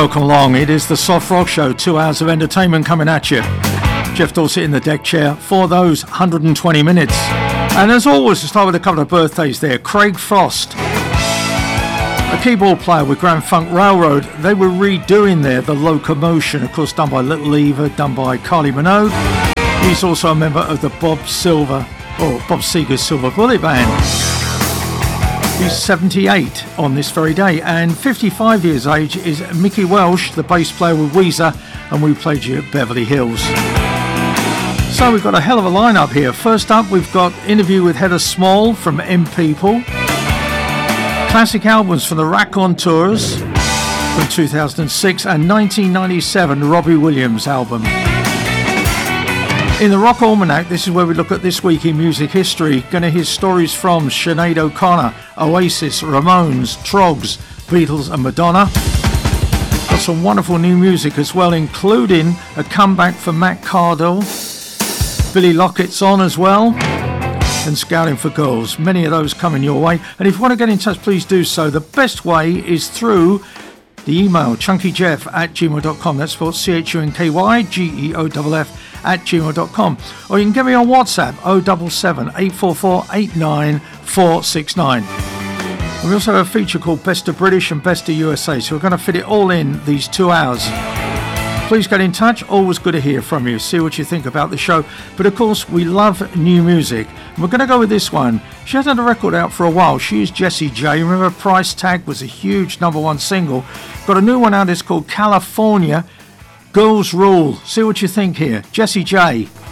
Welcome along. It is the Soft Rock Show, 2 hours of entertainment coming at you. Jeff Dorset in the deck chair for those 120 minutes. And as always, to start with a couple of birthdays there. Craig Frost, a keyboard player with Grand Funk Railroad. They were redoing there The Locomotion, of course done by Little Eva, done by Carly Minogue. He's also a member of the Bob Seger's Silver Bullet Band. He's 78 on this very day, and 55 years age is Mickey Welsh, the bass player with Weezer, and we played you at Beverly Hills. So we've got a hell of a lineup here. First up, we've got interview with Heather Small from M People, classic albums from the Raconteurs from 2006, and 1997 Robbie Williams album. In the Rock Almanac, this is where we look at this week in music history. Going to hear stories from Sinead O'Connor, Oasis, Ramones, Troggs, Beatles and Madonna. Got some wonderful new music as well, including a comeback for Matt Cardle. Billy Lockett's on as well, and Scouting for Girls. Many of those coming your way. And if you want to get in touch, please do so. The best way is through the email chunkyjeff@gmail.com. That's spelled CHUNKYGEOFF@gmail.com. Or you can get me on WhatsApp 077 844 89469. We also have a feature called Best of British and Best of USA, so we're going to fit it all in these 2 hours. Please get in touch. Always good to hear from you. See what you think about the show. But of course, we love new music. And we're going to go with this one. She hasn't had a record out for a while. She is Jessie J. Remember, Price Tag was a huge #1 single. Got a new one out. It's called California Girls Rule. See what you think here. Jessie J.